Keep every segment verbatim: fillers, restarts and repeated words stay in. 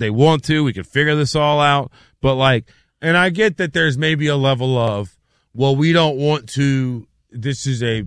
they want to. We can figure this all out. But, like, and I get that there's maybe a level of, well, we don't want to, this is a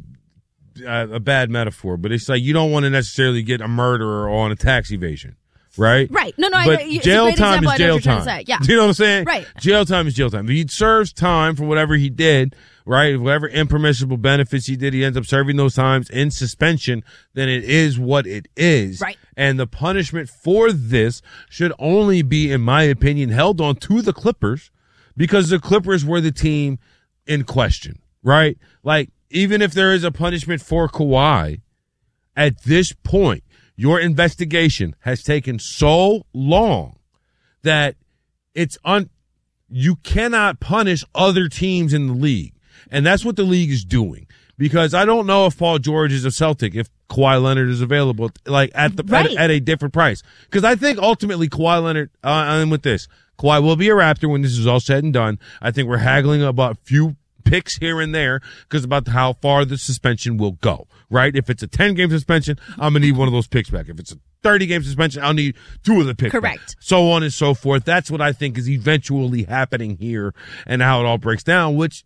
a bad metaphor, but it's like you don't want to necessarily get a murderer on a tax evasion. Right? Right. No, no, but I know. Jail time is jail time. Yeah. Do you know what I'm saying? Right. Jail time is jail time. If he serves time for whatever he did, right, whatever impermissible benefits he did, he ends up serving those times in suspension, then it is what it is. Right. And the punishment for this should only be, in my opinion, held on to the Clippers because the Clippers were the team in question, right? Like, even if there is a punishment for Kawhi, at this point, your investigation has taken so long that it's un, you cannot punish other teams in the league. And that's what the league is doing. Because I don't know if Paul George is a Celtic, if Kawhi Leonard is available, like at the right. at, at a different price. Because I think ultimately Kawhi Leonard, uh, I'm with this, Kawhi will be a Raptor when this is all said and done. I think we're haggling about a few picks here and there because about how far the suspension will go, right? If it's a ten-game suspension, I'm going to need one of those picks back. If it's a thirty-game suspension, I'll need two of the picks Correct. back. So on and so forth. That's what I think is eventually happening here and how it all breaks down, which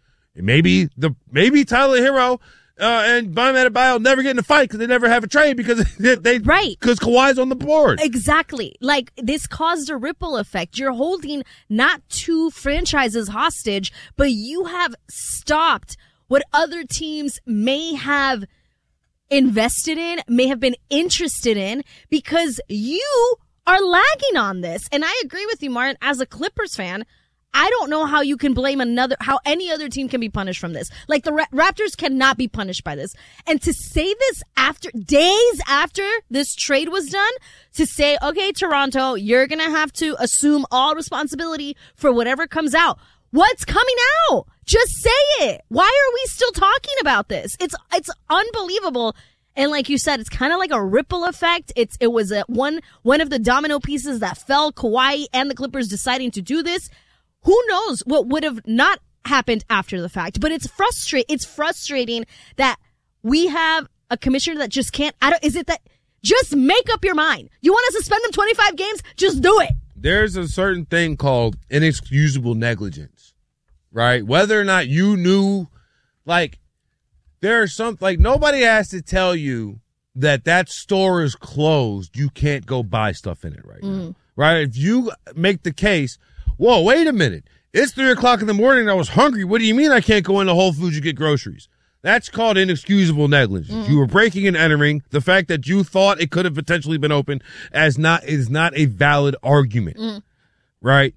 maybe the maybe Tyler Hero uh, and Bam Adebayo never get in a fight because they never have a trade because they, they right because Kawhi's on the board. Exactly. Like, this caused a ripple effect. You're holding not two franchises hostage, but you have stopped what other teams may have invested in, may have been interested in, because you are lagging on this. And I agree with you, Martin, as a Clippers fan. I don't know how you can blame another, how any other team can be punished from this. Like, the Ra- Raptors cannot be punished by this. And to say this after, days after this trade was done, to say, okay, Toronto, you're going to have to assume all responsibility for whatever comes out. What's coming out? Just say it. Why are we still talking about this? It's, it's unbelievable. And like you said, it's kind of like a ripple effect. It's, it was a one, one of the domino pieces that fell, Kawhi and the Clippers deciding to do this. Who knows what would have not happened after the fact? But it's frustrate. It's frustrating that we have a commissioner that just can't. I don't. Is it that? Just make up your mind. You want to suspend them twenty-five games? Just do it. There's a certain thing called inexcusable negligence, right? Whether or not you knew, like, there's some, like, nobody has to tell you that that store is closed. You can't go buy stuff in it right mm. now, right? If you make the case. Whoa, wait a minute. It's three o'clock in the morning and I was hungry. What do you mean I can't go into Whole Foods to get groceries? That's called inexcusable negligence. Mm. You were breaking and entering. The fact that you thought it could have potentially been open as not is not a valid argument, mm. right?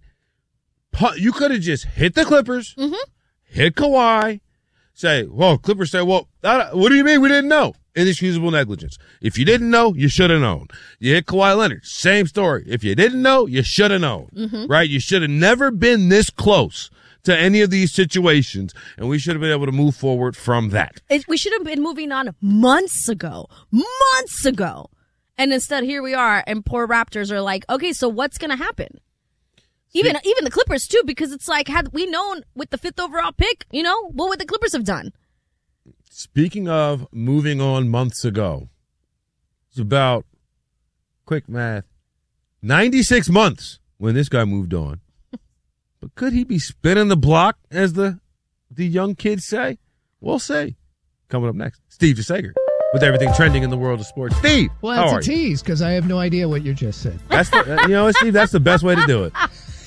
You could have just hit the Clippers, mm-hmm. hit Kawhi, say, well, Clippers say, well, that, what do you mean we didn't know? Inexcusable negligence. If you didn't know, you should have known. You hit Kawhi Leonard, same story. If you didn't know, you should have known, mm-hmm. right? You should have never been this close to any of these situations, and we should have been able to move forward from that. It, we should have been moving on months ago, months ago. And instead, here we are, and poor Raptors are like, okay, so what's going to happen? Even See, even the Clippers, too, because it's like, had we known with the fifth overall pick, you know, what would the Clippers have done? Speaking of moving on months ago, it's about, quick math, ninety-six months when this guy moved on. But could he be spinning the block, as the the young kids say? We'll see. Coming up next, Steve DeSager with everything trending in the world of sports. Steve, well, how that's are a you? tease because I have no idea what you just said. That's the, you know what, Steve? That's the best way to do it.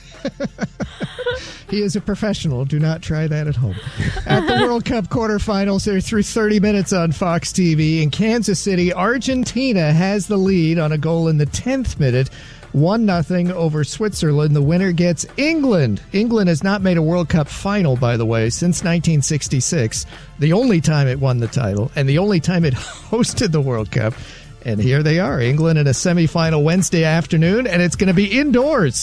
He is a professional. Do not try that at home. At the World Cup quarterfinals, they're through thirty minutes on Fox T V. In Kansas City, Argentina has the lead on a goal in the tenth minute. one nothing over Switzerland. The winner gets England. England has not made a World Cup final, by the way, since nineteen sixty-six. The only time it won the title and the only time it hosted the World Cup. And here they are, England in a semifinal Wednesday afternoon, and it's going to be indoors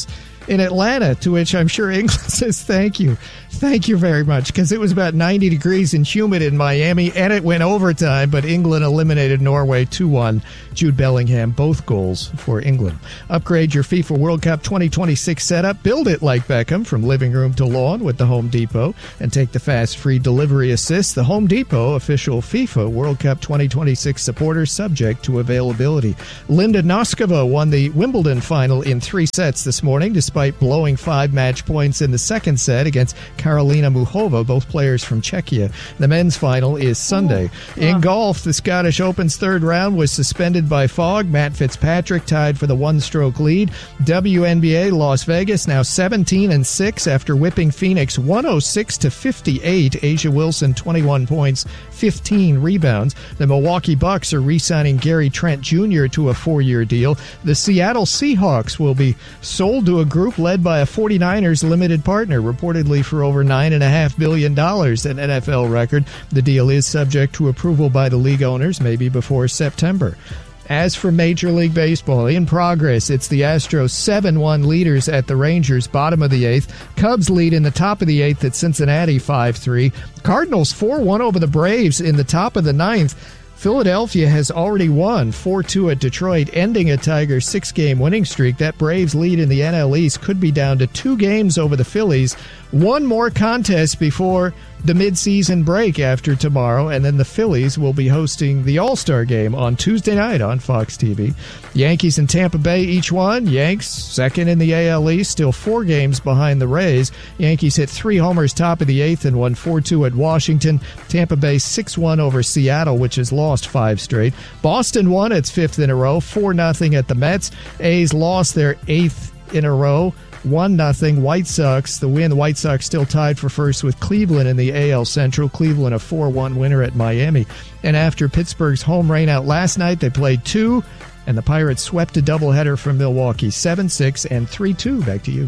in Atlanta, to which I'm sure England says thank you. Thank you very much, because it was about ninety degrees and humid in Miami, and it went overtime, but England eliminated Norway two one. Jude Bellingham, both goals for England. Upgrade your FIFA World Cup twenty twenty-six setup. Build it like Beckham from living room to lawn with the Home Depot, and take the fast free delivery assist. The Home Depot, official FIFA World Cup twenty twenty-six supporter, subject to availability. Linda Noskova won the Wimbledon final in three sets this morning, despite blowing five match points in the second set against Karolina Muchova, both players from Czechia. The men's final is Sunday. Ooh. In golf, the Scottish Open's third round was suspended by fog. Matt Fitzpatrick tied for the one-stroke lead. W N B A Las Vegas now seventeen and six after whipping Phoenix one oh six to fifty-eight. Asia Wilson twenty-one points, fifteen rebounds. The Milwaukee Bucks are re-signing Gary Trent Junior to a four-year deal. The Seattle Seahawks will be sold to a group led by a forty-niners limited partner, reportedly for over nine point five billion dollars, an N F L record. The deal is subject to approval by the league owners, maybe before September. As for Major League Baseball, in progress, it's the Astros seven one leaders at the Rangers, bottom of the eighth. Cubs lead in the top of the eighth at Cincinnati five three. Cardinals four one over the Braves in the top of the ninth. Philadelphia has already won four two at Detroit, ending a Tigers six-game winning streak. That Braves lead in the N L East could be down to two games over the Phillies. One more contest before the midseason break after tomorrow, and then the Phillies will be hosting the All-Star Game on Tuesday night on Fox T V. Yankees and Tampa Bay each won. Yanks second in the A L East, still four games behind the Rays. Yankees hit three homers top of the eighth and won four two at Washington. Tampa Bay six one over Seattle, which has lost five straight. Boston won its fifth in a row, four nothing at the Mets. A's lost their eighth in a row, one nothing. White Sox, the win. The White Sox still tied for first with Cleveland in the A L Central. Cleveland a four one winner at Miami. And after Pittsburgh's home rain out last night, they played two, and the Pirates swept a doubleheader from Milwaukee, seven six and three two. Back to you.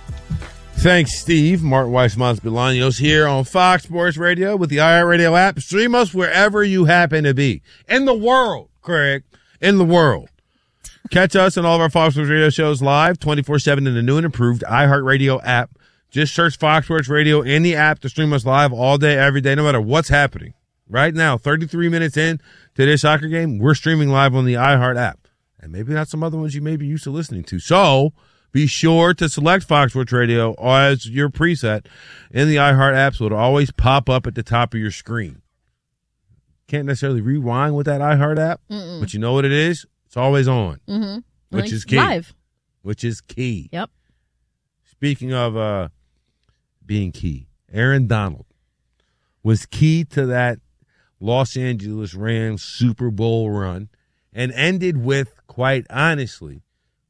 Thanks, Steve. Martin Weiss-Mons Bolaños here on Fox Sports Radio with the iHeartRadio app. Stream us wherever you happen to be. In the world, Craig. In the world. Catch us and all of our Fox Sports Radio shows live twenty-four seven in the new and improved iHeartRadio app. Just search Fox Sports Radio in the app to stream us live all day, every day, no matter what's happening. Right now, thirty-three minutes in to this soccer game, we're streaming live on the iHeart app. And maybe not some other ones you may be used to listening to. So be sure to select Fox Sports Radio as your preset in the iHeart app so it'll always pop up at the top of your screen. Can't necessarily rewind with that iHeart app, Mm-mm. but you know what it is? It's always on, mm-hmm. which like is key. Live. Which is key. Yep. Speaking of uh, being key, Aaron Donald was key to that Los Angeles Rams Super Bowl run and ended with, quite honestly,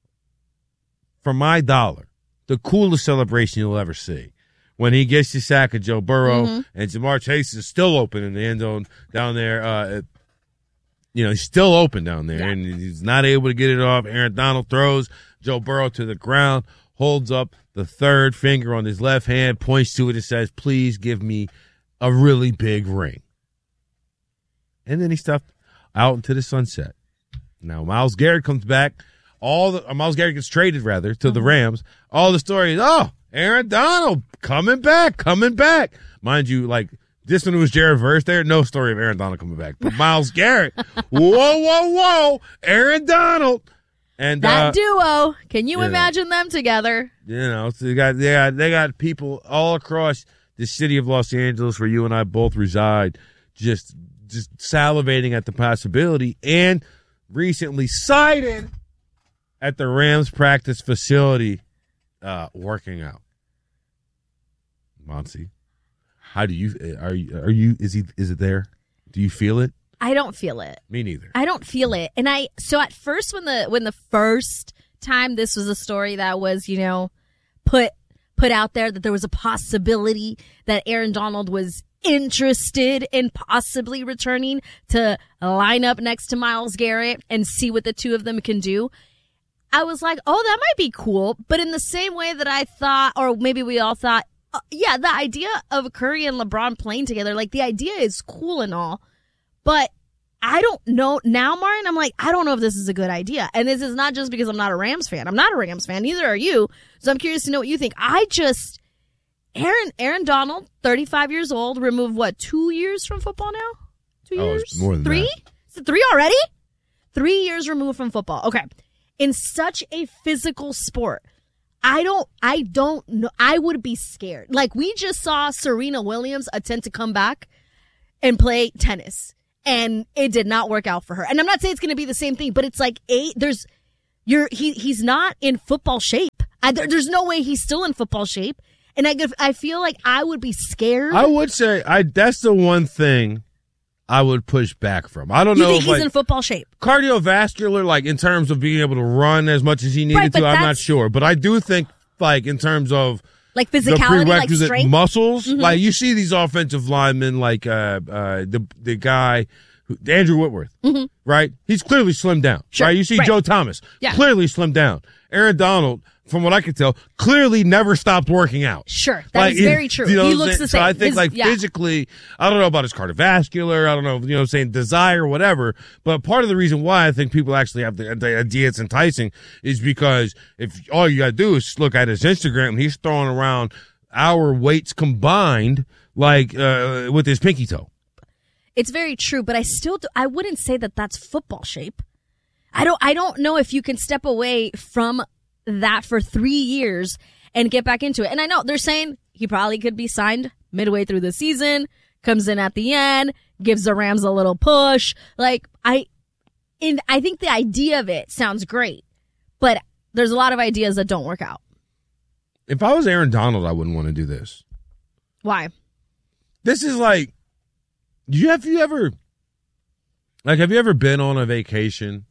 for my dollar, the coolest celebration you'll ever see. When he gets the sack of Joe Burrow mm-hmm. and Jamar Chase is still open in the end zone down there. Uh, you know, he's still open down there, yeah. and he's not able to get it off. Aaron Donald throws Joe Burrow to the ground, holds up the third finger on his left hand, points to it and says, please give me a really big ring. And then he stuffed out into the sunset. Now, Myles Garrett comes back. All the uh, Myles Garrett gets traded, rather, to the Rams. All the stories, oh, Aaron Donald coming back, coming back. Mind you, like, this one was Jared Verse there. No story of Aaron Donald coming back. But Myles Garrett, whoa, whoa, whoa, Aaron Donald. And that uh, duo, can you yeah. imagine them together? You know, so they got, they got they got people all across the city of Los Angeles, where you and I both reside, just just salivating at the possibility, and recently cited at the Rams practice facility uh, working out. Monty, how do you are you are you is he is it there? Do you feel it? I don't feel it. Me neither. I don't feel it. And I so at first when the when the first time this was a story that was, you know, put put out there that there was a possibility that Aaron Donald was interested in possibly returning to line up next to Myles Garrett and see what the two of them can do, I was like, oh, that might be cool. But in the same way that I thought, or maybe we all thought, uh, yeah, the idea of Curry and LeBron playing together, like the idea is cool and all, but I don't know now, Martin. I'm like, I don't know if this is a good idea. And this is not just because I'm not a Rams fan. I'm not a Rams fan. Neither are you. So I'm curious to know what you think. I just, Aaron, Aaron Donald, thirty-five years old, removed what, two years from football now? Two Oh, years? it's more than Three? that. Is it three already? Three years removed from football. Okay. In such a physical sport, I don't, I don't know. I would be scared. Like, we just saw Serena Williams attempt to come back and play tennis. And it did not work out for her. And I'm not saying it's going to be the same thing, but it's like, eight, there's, you're, he, he's not in football shape. I, there, there's no way he's still in football shape. And I, I feel like I would be scared. I would say I that's the one thing I would push back from. I don't you know think if he's like, in football shape? cardiovascular, like in terms of being able to run as much as he needed Right, but to, I'm not that's- sure. But I do think, like, in terms of Like the physicality, like prerequisite strength? muscles, Mhm. like you see these offensive linemen, like uh, uh, the the guy, who, Andrew Whitworth, Mm-hmm. right? He's clearly slimmed down, Sure, right? You see right. Joe Thomas, Yeah. clearly slimmed down. Aaron Donald, from what I can tell, clearly never stopped working out. Sure. that Like, is very true. you know He what I'm looks saying? the same. So I think, His- like, yeah. physically, I don't know about his cardiovascular. I don't know, you know what I'm saying, desire or whatever. But part of the reason why I think people actually have the, the idea it's enticing is because if all you got to do is look at his Instagram and he's throwing around our weights combined, like, uh, with his pinky toe. It's very true, but I still do, I wouldn't say that that's football shape. I don't I don't know if you can step away from that for three years and get back into it. And I know they're saying he probably could be signed midway through the season, comes in at the end, gives the Rams a little push. Like I in I think the idea of it sounds great, but there's a lot of ideas that don't work out. If I was Aaron Donald, I wouldn't want to do this. Why? This is like, do you have you ever, like, have you ever been on a vacation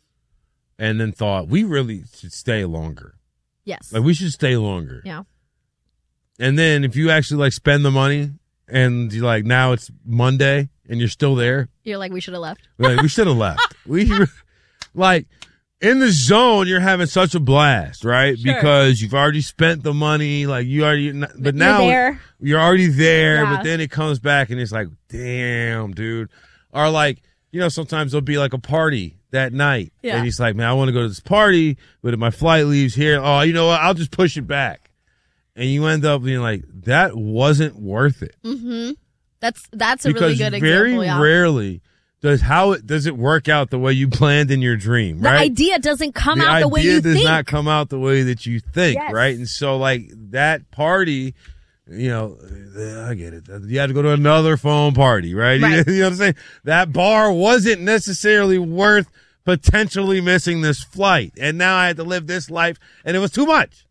and then thought, we really should stay longer? Yes. Like, we should stay longer. Yeah. And then if you actually, like, spend the money and you like, now it's Monday and you're still there, You're like, we should have left. like, we should have left. We, like, in the zone, you're having such a blast, right? Sure. Because you've already spent the money, like, you already, but now You're there. you're already there, Yeah. but then it comes back and it's like, damn, dude. Or like, you know, sometimes there'll be like a party that night. Yeah. And he's like, man, I want to go to this party, but if my flight leaves here, oh, you know what? I'll just push it back. And you end up being like, that wasn't worth it. Mm-hmm. That's that's a Because really good very example. Yeah. rarely does how it does it work out the way you planned in your dream, The right? idea doesn't come the out the way idea you does think. not come out the way that you think, Yes. right? And so, like, that party, you know, I get it. You had to go to another phone party, right? Right. You know what I'm saying? That bar wasn't necessarily worth potentially missing this flight. And now I had to live this life, and it was too much.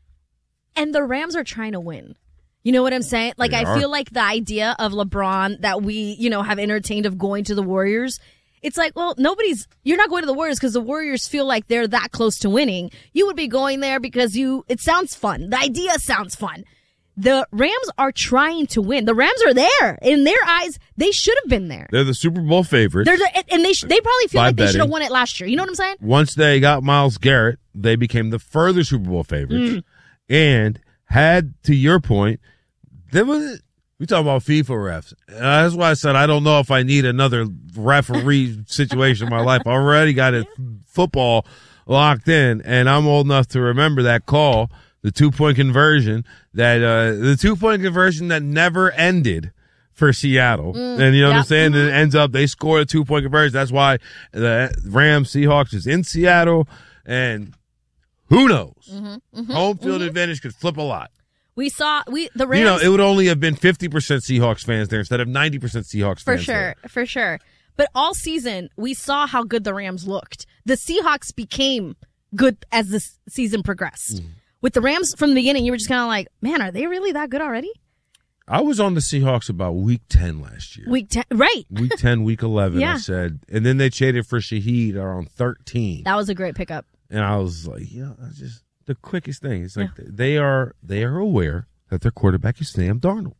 And the Rams are trying to win. You know what I'm saying? Like, They I are. feel like the idea of LeBron that we, you know, have entertained of going to the Warriors, it's like, well, nobody's, you're not going to the Warriors because the Warriors feel like they're that close to winning. You would be going there because you, it sounds fun. The idea sounds fun. The Rams are trying to win. The Rams are there. In their eyes, they should have been there. They're the Super Bowl favorites. They're the, and they sh- they probably feel By like they should have betting. won it last year. You know what I'm saying? Once they got Myles Garrett, they became the further Super Bowl favorites. Mm. And had, to your point, there was, we talk about FIFA refs. Uh, that's why I said I don't know if I need another referee situation in my life. I already got it football locked in, and I'm old enough to remember that call, the two-point conversion, that uh, the two-point conversion that never ended for Seattle. Mm, and you know what I'm yep. saying? And it ends up, they score a two-point conversion. That's why the Rams Seahawks is in Seattle, and who knows? Mm-hmm, mm-hmm, Home field mm-hmm. advantage could flip a lot. We saw we the Rams. You know, it would only have been fifty percent Seahawks fans there instead of ninety percent Seahawks For fans sure, there. for sure. But all season, we saw how good the Rams looked. The Seahawks became good as the s- season progressed. Mm. With the Rams from the beginning, you were just kind of like, man, are they really that good already? I was on the Seahawks about week ten last year. Week ten, right. Week ten, week eleven, Yeah. I said. And then they traded for Shaheed around thirteen. That was a great pickup. And I was like, yeah, that's just the quickest thing. It's like they are they are aware that their quarterback is Sam Darnold.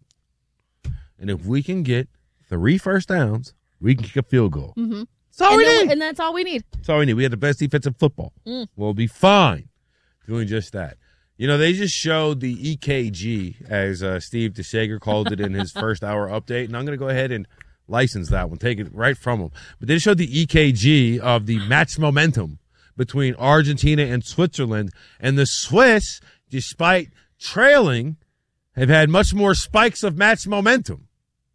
And if we can get three first downs, we can kick a field goal. Mm-hmm. That's all and, we then- need. and that's all we need. That's all we need. We had the best defense in football. Mm. We'll be fine doing just that. You know, they just showed the E K G, as uh, Steve DeSager called it in his first hour update. And I'm going to go ahead and licensed that one, take it right from them. But they showed the E K G of the match momentum between Argentina and Switzerland, and the Swiss, despite trailing, have had much more spikes of match momentum.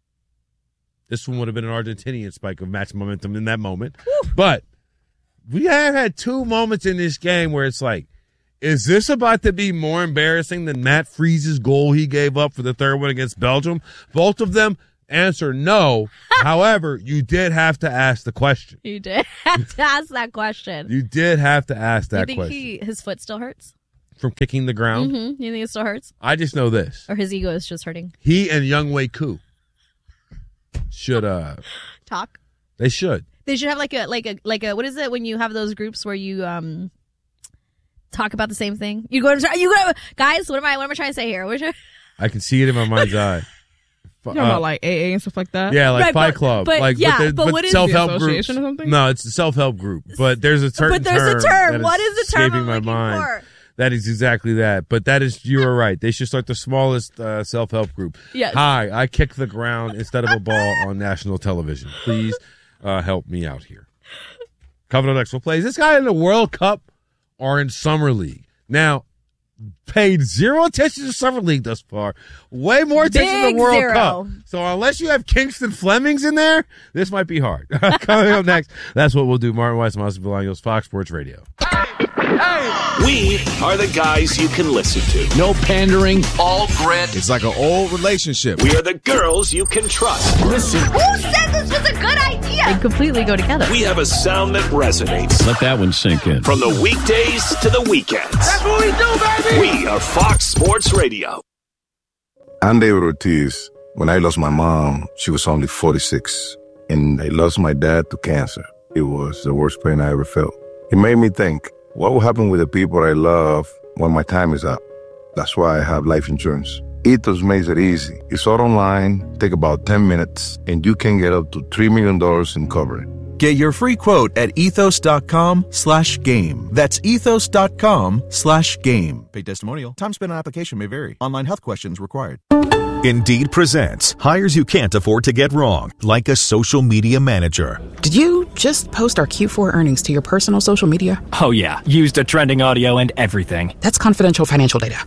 This one would have been an Argentinian spike of match momentum in that moment. Woo. But we have had two moments in this game where it's like, is this about to be more embarrassing than Matt Freeze's goal he gave up for the third one against Belgium? Both of them answer no. However, you did have to ask the question. You did have to ask that question. You did have to ask that you think question. He, his foot still hurts? From kicking the ground? Mm-hmm. You think it still hurts? I just know this. Or his ego is just hurting? He and Younghoe Koo should uh talk. They should. They should have like a like a like a what is it when you have those groups where you um talk about the same thing? You go to you go guys. What am I what am I trying to say here? What you, I can see it in my mind's eye. You're talking uh, about like A A and stuff like that? Yeah, like right, Fight but, Club. But, like, yeah, but, the, but, but what is self-help the association groups. or something? No, it's a self-help group. But there's a certain but there's term. a term. What is the term escaping I'm my looking mind. for? That is exactly that. But that is, you are right. They should start the smallest uh, self-help group. Yes. Hi, I kick the ground instead of a ball on national television. Please uh, help me out here. Coming up next, we'll play. Is this guy in the World Cup or in Summer League? Now, paid zero attention to Summer League thus far. Way more attention Big to the World zero. Cup. So unless you have Kingston Flemings in there, this might be hard. Coming up next, that's what we'll do. Martin Weiss, Mouse Bolaños, Fox Sports Radio. We are the guys you can listen to. No pandering. All grit. It's like an old relationship. We are the girls you can trust. Listen. Who said this was a good idea? They completely go together. We have a sound that resonates. Let that one sink in. From the weekdays to the weekends. That's what we do, baby! We are Fox Sports Radio. I'm David Ortiz. When I lost my mom, she was only forty-six. And I lost my dad to cancer. It was the worst pain I ever felt. It made me think, what will happen with the people I love when my time is up? That's why I have life insurance. Ethos makes it easy. It's all online, take about ten minutes, and you can get up to three million dollars in coverage. Get your free quote at ethos.com slash game. That's ethos.com slash game. Paid testimonial. Time spent on application may vary. Online health questions required. Indeed presents hires you can't afford to get wrong, like a social media manager. Did you just post our Q four earnings to your personal social media? Oh yeah, used a trending audio and everything. That's confidential financial data.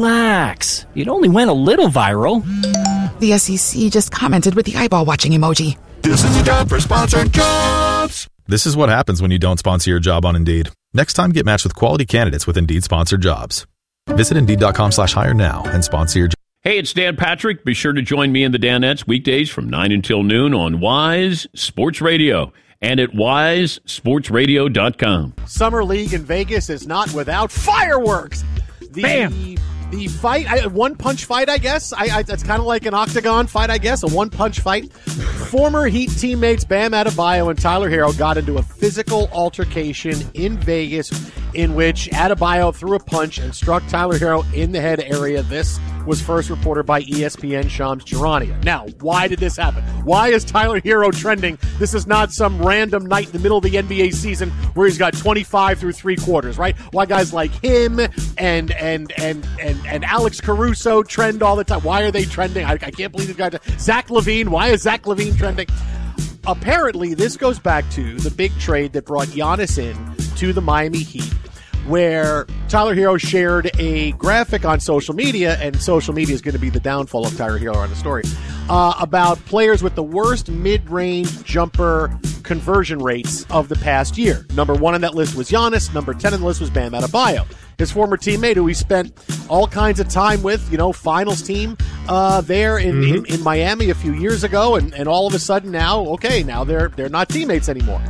Relax. It only went a little viral. The S E C just commented with the eyeball watching emoji. This is the job for sponsored jobs. This is what happens when you don't sponsor your job on Indeed. Next time, get matched with quality candidates with Indeed sponsored jobs. Visit Indeed.com slash hire now and sponsor your job. Hey, it's Dan Patrick. Be sure to join me and the Danettes weekdays from nine until noon on Wise Sports Radio and at wise sports radio dot com. Summer League in Vegas is not without fireworks. The, Bam! The fight, a one-punch fight, I guess. I, I, it's kind of like an octagon fight, I guess, a one-punch fight. Former Heat teammates Bam Adebayo and Tyler Herro got into a physical altercation in Vegas in which Adebayo threw a punch and struck Tyler Herro in the head area. This was first reported by E S P N Shams Charania. Now, why did this happen? Why is Tyler Herro trending? This is not some random night in the middle of the N B A season where he's got twenty-five through three quarters, right? Why guys like him and and and and and Alex Caruso trend all the time? Why are they trending? I, I can't believe these guys. Zach LaVine. Why is Zach LaVine trending? Apparently, this goes back to the big trade that brought Giannis in to the Miami Heat, where Tyler Herro shared a graphic on social media, and social media is going to be the downfall of Tyler Herro on the story, uh, about players with the worst mid-range jumper conversion rates of the past year. Number one on that list was Giannis. Number ten on the list was Bam Adebayo, his former teammate who he spent all kinds of time with, you know, finals team uh, there in, mm-hmm. in, in Miami a few years ago, and, and all of a sudden now, okay, now they're they're not teammates anymore.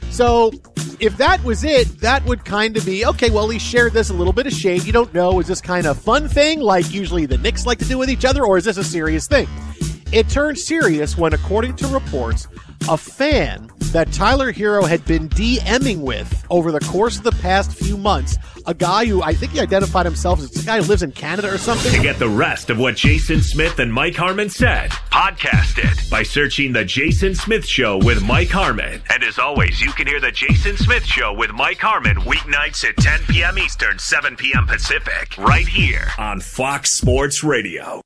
So if that was it, that would kind of be, okay, well, he shared this, a little bit of shade. You don't know, is this kind of fun thing like usually the Knicks like to do with each other, or is this a serious thing? It turned serious when, according to reports, a fan that Tyler Herro had been DMing with over the course of the past few months a guy who I think he identified himself as a guy who lives in Canada or something. To get the rest of what Jason Smith and Mike Harmon said, podcast it by searching The Jason Smith Show with Mike Harmon. And as always, you can hear The Jason Smith Show with Mike Harmon weeknights at ten p.m. Eastern, seven p.m. Pacific, right here on Fox Sports Radio.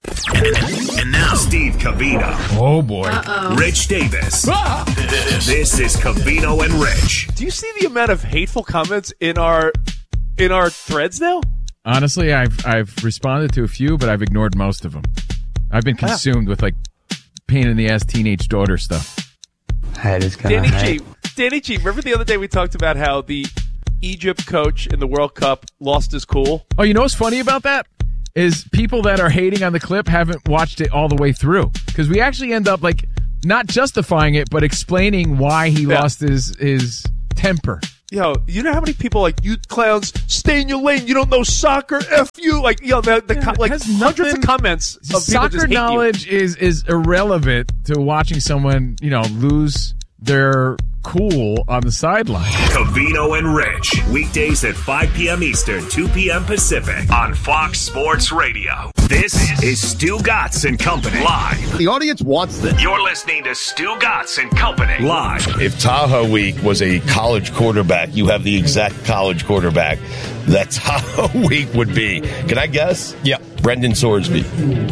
And now, Steve Covino. Oh, boy. Uh-oh. Rich Davis. Ah! This is Covino and Rich. Do you see the amount of hateful comments in our in our threads now? Honestly, I've I've responded to a few, but I've ignored most of them. I've been consumed with, like, pain in the ass teenage daughter stuff. Head is gonna Danny hate. G, Danny G, remember the other day we talked about how the Egypt coach in the World Cup lost his cool? Oh, you know what's funny about that? Is people that are hating on the clip haven't watched it all the way through. Because we actually end up, like, not justifying it, but explaining why he yeah. lost his his temper. Yo, you know how many people like, you clowns, stay in your lane, you don't know soccer, F you. Like, yo, the, the yeah, like hundreds of comments of soccer people just hate knowledge you. is is irrelevant to watching someone, you know, lose their cool on the sideline. Covino and Rich, weekdays at five p.m. Eastern, two p.m. Pacific on Fox Sports Radio. This is Stu Gatz and Company live. The audience wants this. You're listening to Stu Gatz and Company live. If Tahoe Week was a college quarterback, you have the exact college quarterback that Tahoe Week would be. Can I guess? Yeah. Brendan Sorsby.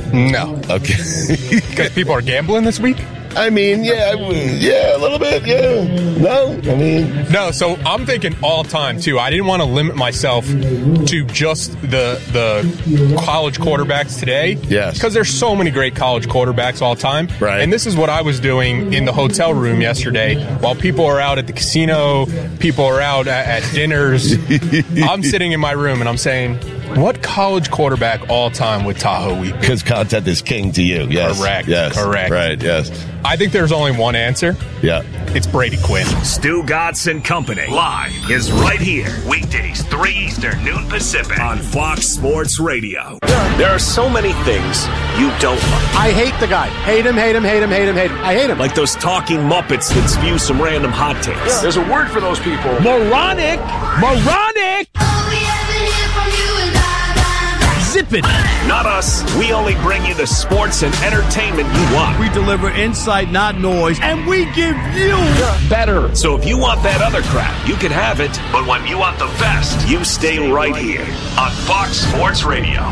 No. Okay. Because people are gambling this week? I mean, yeah, yeah, a little bit, yeah. No, I mean... No, so I'm thinking all time, too. I didn't want to limit myself to just the the college quarterbacks today. Yes. Because there's so many great college quarterbacks all time. Right. And this is what I was doing in the hotel room yesterday. While people are out at the casino, people are out at, at dinners, I'm sitting in my room and I'm saying... What college quarterback all time with Tahoe Week? Because content is king to you, yes. Correct, yes. correct. Right, yes. I think there's only one answer. Yeah. It's Brady Quinn. Stu Gatz and Company live is right here. Weekdays, three Eastern, noon Pacific on Fox Sports Radio. There are so many things you don't like. I hate the guy. Hate him, hate him, hate him, hate him, hate him. I hate him. Like those talking Muppets that spew some random hot takes. Yeah. There's a word for those people. Moronic! Moronic! Zip it. Not us. We only bring you the sports and entertainment you want. We deliver insight, not noise, and we give you better. So if you want that other crap, you can have it. But when you want the best, you stay right here on Fox Sports Radio.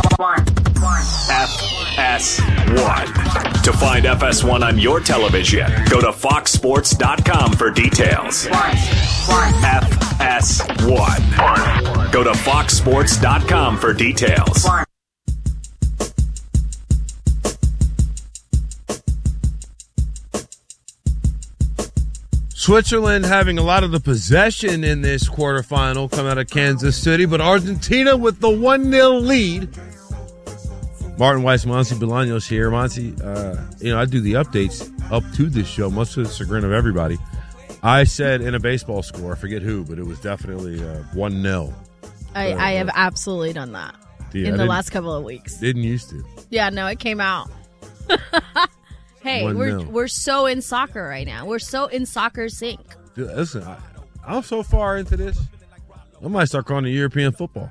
F S one. To find F S one on your television, go to fox sports dot com for details. F S one. Go to fox sports dot com for details. Switzerland having a lot of the possession in this quarterfinal coming out of Kansas City, but Argentina with the one nil lead. Martin Weiss, Monty Bolaños here. Monty, uh, you know, I do the updates up to this show, much to the chagrin of everybody. I said in a baseball score, I forget who, but it was definitely uh, one nil. I, uh, I have absolutely done that yeah, in the last couple of weeks. Didn't used to. Yeah, no, it came out. Hey, one we're nil. we're so in soccer right now. We're so in soccer sync. Dude, listen, I, I'm so far into this, I might start calling it European football.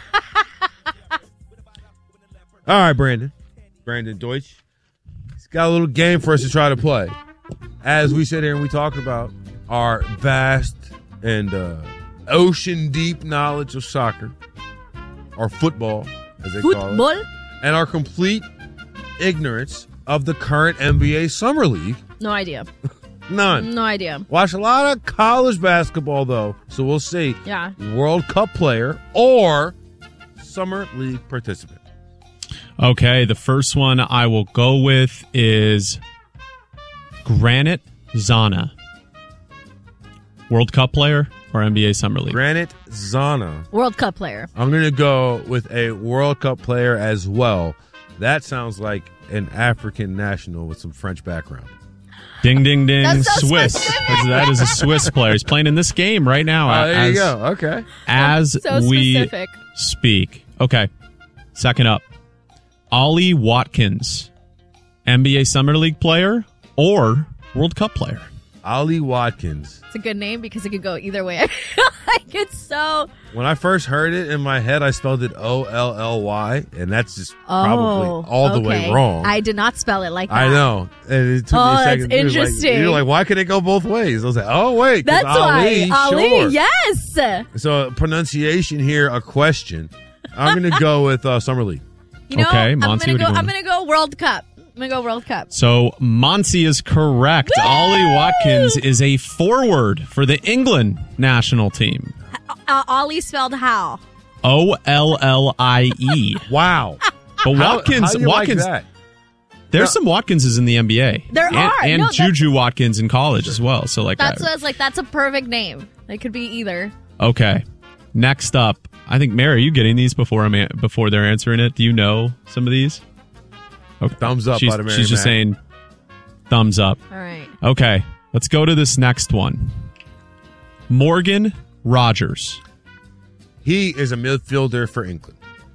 All right, Brandon. Brandon Deutsch. He's got a little game for us to try to play. As we sit here and we talk about our vast and uh, ocean-deep knowledge of soccer, or football, as they Football? call it, and our complete ignorance of the current N B A Summer League. No idea. None. No idea. Watch a lot of college basketball, though, so we'll see. Yeah. World Cup player or Summer League participant. Okay, the first one I will go with is Granit Xhaka. World Cup player or N B A Summer League? Granit Xhaka. World Cup player. I'm going to go with a World Cup player as well. That sounds like an African national with some French background. Ding, ding, ding. That's so Swiss. specific. That is a Swiss player. He's playing in this game right now. Oh, there as, you go. Okay. As So we specific. speak. Okay. Second up. Ollie Watkins. N B A Summer League player or World Cup player? Ollie Watkins. It's a good name because it could go either way. I feel like it's so. When I first heard it in my head, I spelled it O L L Y, and that's just Oh, probably all the way okay. wrong. I did not spell it like that. I know. And it took Oh, me a that's second. You're like- interesting. You're like, why could it go both ways? I was like, oh, wait. 'cause That's Ali, why. Ali, sure. yes. So pronunciation here, a question. I'm going to go with uh, Summer League. You know, Okay, I'm Monty, gonna what do go. you I'm want? gonna go World Cup. I'm gonna go World Cup. So Monty is correct. Ollie Watkins is a forward for the England national team. Uh, Ollie spelled how? O L L I E. Wow. But How- Watkins, how do you like Watkins. that? There's some Watkinses in the N B A. There and, are. and No, Juju Watkins in college as well. So like, That's I- what I was like. That's a perfect name. It could be either. okay. Next up, I think Mary, are you getting these before I'm a- before they're answering it? Do you know some of these? Okay. Thumbs up She's, out of Mary she's just Mac. saying thumbs up. All right. Okay, let's go to this next one. Morgan Rogers. He is a midfielder for England.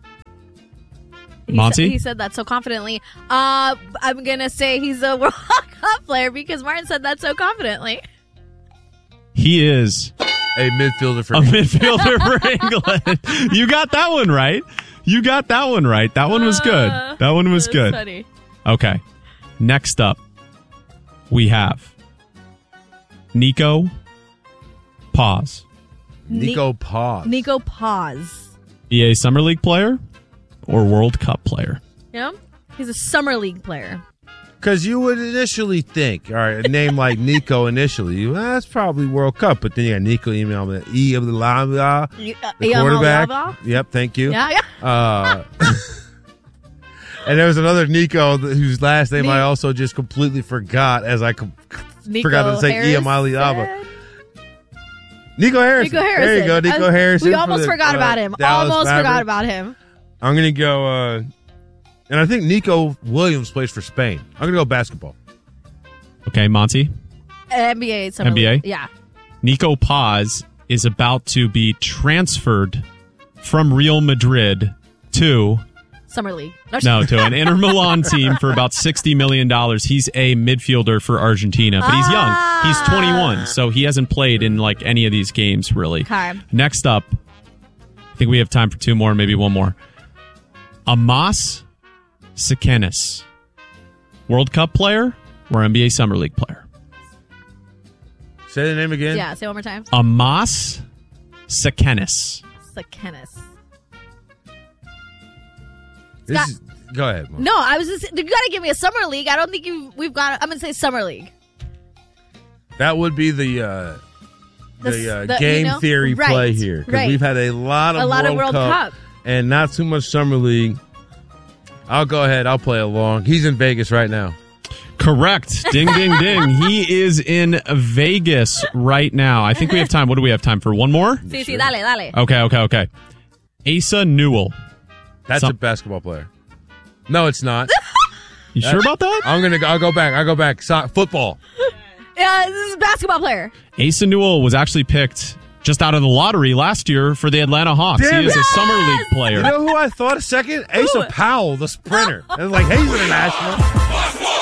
He Monty? Said, he said that so confidently. Uh, I'm gonna say he's a World Cup player because Martin said that so confidently. He is a midfielder for a England. midfielder for England. You got that one right. You got that one right. That one was good. That one was That's good. funny. Okay. Next up, we have Nico Paz. Nico Paz. Nico Paz. E A Summer League player or World Cup player? You know, he's a summer league player. Because you would initially think, all right, a name like Nico initially, you, well, that's probably World Cup. But then you got Nico Iamaleava, E of the Lava, You- uh, the quarterback. Iamaleava? Yep, thank you. Yeah, yeah. Uh, and there was another Nico th- whose last name Ni- I also just completely forgot as I com- Nico forgot to say Harrison? Iamaleava. Nico Harrison. Nico Harrison. There you go, Nico Uh, Harrison. We for almost the, forgot uh, about him. Dallas Almost forgot Mavericks. about him. I'm going to go, uh, and I think Nico Williams plays for Spain. I'm going to go basketball. Okay, Monty. N B A. Summer N B A? league. Yeah. Nico Paz is about to be transferred from Real Madrid to Summer league. no to an Inter Milan team for about sixty million dollars. He's a midfielder for Argentina, but he's young. He's twenty-one, so he hasn't played in like any of these games really. Okay. Next up, I think we have time for two more, maybe one more. Amas Sikenis, World Cup player or N B A Summer League player? Say the name again. Yeah. Say it one more time. Amas Sikenis. Sakenis. This Scott- is, go ahead. Mom. No, I was just. You got to give me a summer league. I don't think you. We've got. I'm gonna say summer league. That would be the uh, The the, uh, s- the, game you know? theory Right, play here because right. we've had a lot of A lot of World World Cup, Cup. and not too much Summer League. I'll go ahead. I'll play along. He's in Vegas right now. Correct. Ding, ding, ding. He is in Vegas right now. I think we have time. What do we have time for? One more? Sí, sí, dale, dale. Okay, okay, okay. Asa Newell. That's Some- a basketball player. No, it's not. You sure about that? I'm gonna. go- I'll go back. I'll go back. So- football. Yeah, this is a basketball player. Asa Newell was actually picked just out of the lottery last year for the Atlanta Hawks. Damn he is it. a summer league player. You know who I thought a second? Asa Powell, the sprinter. I was like, hey, he's international.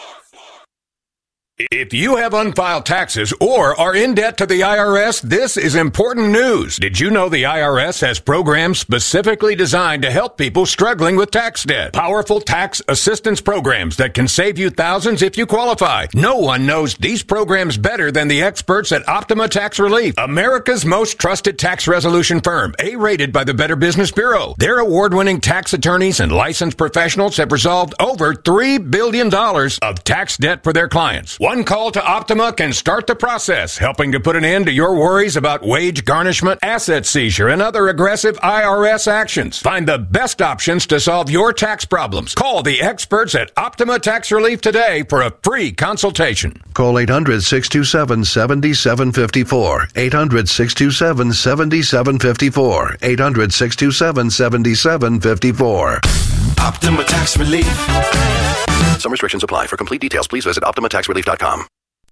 If you have unfiled taxes or are in debt to the I R S, this is important news. Did you know the I R S has programs specifically designed to help people struggling with tax debt? Powerful tax assistance programs that can save you thousands if you qualify. No one knows these programs better than the experts at Optima Tax Relief, America's most trusted tax resolution firm, A-rated by the Better Business Bureau. Their award-winning tax attorneys and licensed professionals have resolved over three billion dollars of tax debt for their clients. One call to Optima can start the process, helping to put an end to your worries about wage garnishment, asset seizure, and other aggressive I R S actions. Find the best options to solve your tax problems. Call the experts at Optima Tax Relief today for a free consultation. Call eight hundred, six two seven, seven seven five four. eight hundred, six two seven, seven seven five four. eight hundred, six two seven, seven seven five four. Optima Tax Relief. Some restrictions apply. For complete details, please visit optima tax relief dot com.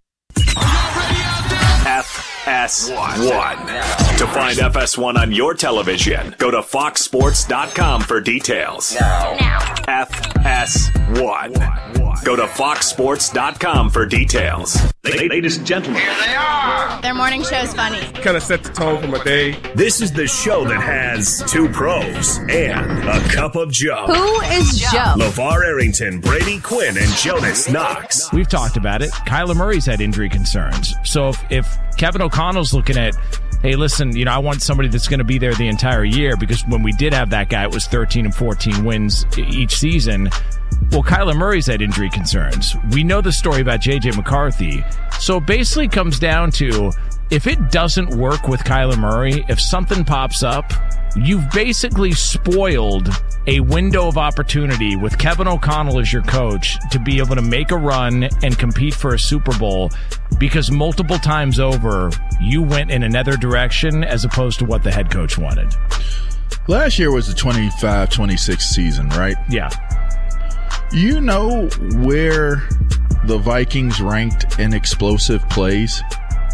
F S one. To find F S one on your television, go to fox sports dot com for details. Now. now. F S one. Go to fox sports dot com for details. Ladies and gentlemen, here they are. Their morning show is funny. Kind of set the tone for my day. This is the show that has two pros and a cup of Joe. Who is Joe? LeVar Arrington, Brady Quinn, and Jonas Knox. We've talked about it. Kyler Murray's had injury concerns. So if, if Kevin O'Connell's looking at, hey, listen, you know, I want somebody that's going to be there the entire year, because when we did have that guy, it was thirteen and fourteen wins each season. Well, Kyler Murray's had injury concerns. We know the story about J J McCarthy. So it basically comes down to, if it doesn't work with Kyler Murray, if something pops up, you've basically spoiled a window of opportunity with Kevin O'Connell as your coach to be able to make a run and compete for a Super Bowl, because multiple times over, you went in another direction as opposed to what the head coach wanted. Last year was the twenty-five twenty-six season, right? Yeah. You know where the Vikings ranked in explosive plays?